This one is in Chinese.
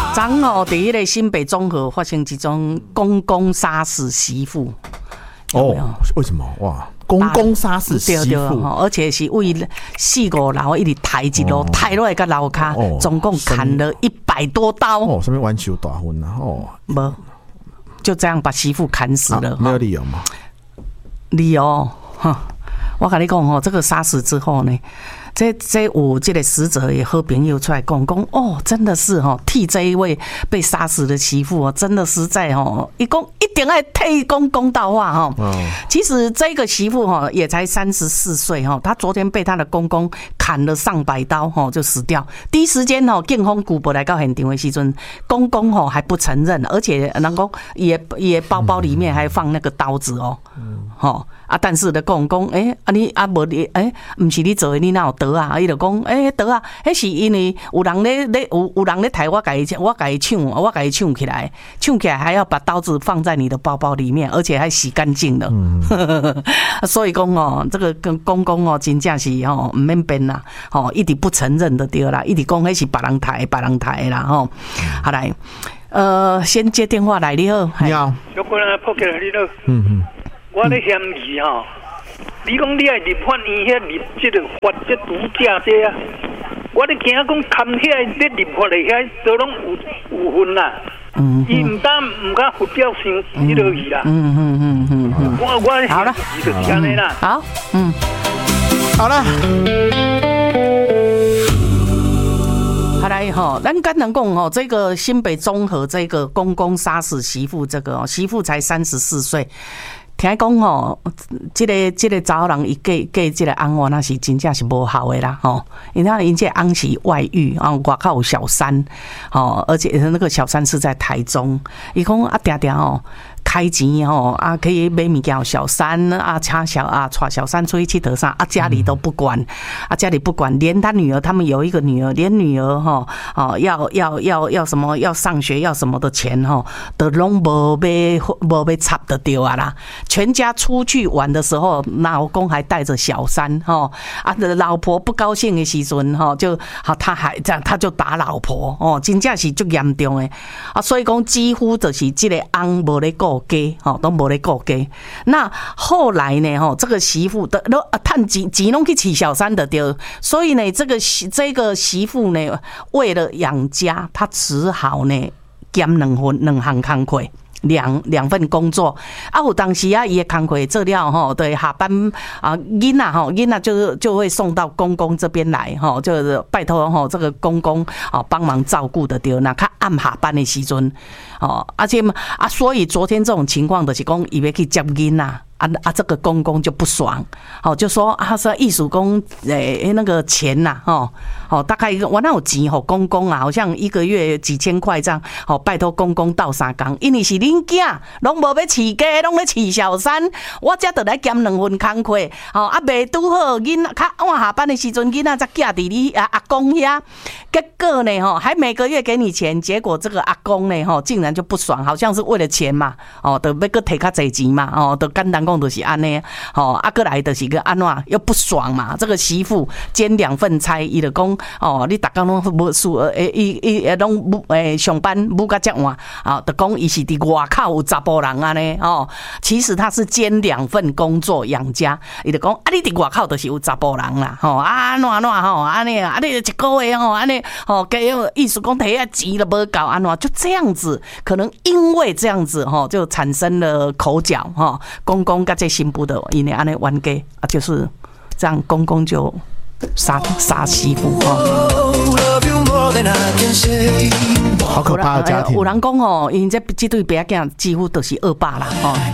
昨哦，第一个新北中和发生一种公公杀死媳妇。 哦，为什么？哇，公公杀死媳妇， 对，而且是为4-5楼一直抬一路，抬落来个楼骹，总共砍了100多刀。 哦，什么弯手大婚啊？哦， 没，就这样把媳妇砍死了。 没有理由吗？ 理由，我跟你讲哦，这个杀死之后呢，这有这个死者也好朋友出来讲哦，真的是替这一位被杀死的媳妇哦，真的实在一定要替公道话其实这个媳妇也才34岁她昨天被她的公公砍了上百刀就死掉。第一时间警方举报来到现场的时阵，公公还不承认，而且能够也包包里面还放那个刀子但是咧讲你不是你做的，你哪有得啊？伊就讲得啊，迄是因为有人咧抬我，甲伊抢起来还要把刀子放在你的包包里面，而且还洗干净了。所以讲这个跟公公真正是唔免辩啦，一直不承认的对啦，一直讲迄是别人抬啦好来，先接电话来，你好， 你好， 小姑娘扑起来，你好，我咧嫌疑你讲你爱入法院遐入这个法这毒驾这啊，我咧惊讲看遐咧入法的遐都拢有份啦。伊唔敢发表上这落去啦。我好了， 就是安尼啦。 好， 好了。 好来咱刚能讲这个新北中和这个公公杀死媳妇，这个媳妇才34岁。听讲这个查某人伊嫁这个翁那是真正是无效的啦因为因这翁是外遇外口有小三而且那个小三是在台中，伊讲定定开钱可以买物件，小三带小三出去佚佗啥家里都不管家里不管，连他女儿，他们有一个女儿，连女儿要什么要上学要什么的钱都拢无要插得掉啦。全家出去玩的时候，老公还带着小三老婆不高兴的时阵就他就打老婆真正是足严重的所以讲几乎就是这个翁无咧顾家都无咧顾家。那后来呢这个媳妇的赚钱拢去娶小三的对，所以呢这个媳妇呢为了养家，她只好呢兼两项工课。两份工作有当时伊的工课做了对下班囡仔就会送到公公这边来就是拜托这个公公帮忙照顾的对，那较暗下班的时阵而且所以昨天这种情况就是讲伊要去接囡仔这个公公就不爽就说说意思讲那个钱呐大概我哪有钱公公好像一个月几千块这样拜托公公斗3工，因为是恁囝拢无要饲家，拢要饲小三，我才得来兼2份工课未拄好囡仔较晚下班的时阵，囡仔才寄伫你阿公遐，结果呢还每个月给你钱，结果这个阿公呢竟然就不爽，好像是为了钱嘛就要搁摕较侪钱嘛就简单讲就是安尼过来就是个安怎又不爽嘛，这个媳妇兼2份差，伊就讲你逐工拢无事伊拢上班母甲遮晚就讲伊是伫外口有查甫人安尼其实他是兼2份工作养家，伊就讲你伫外口就是有查甫人啦安怎安尼你一个月安尼给意思讲摕钱都无够安怎，就这样子，可能因为这样子就产生了口角公公甲这新妇的因为安尼冤家就是这样，公公就杀媳妇好可怕的家庭。 有人讲因这对爸囝几乎都是恶霸啦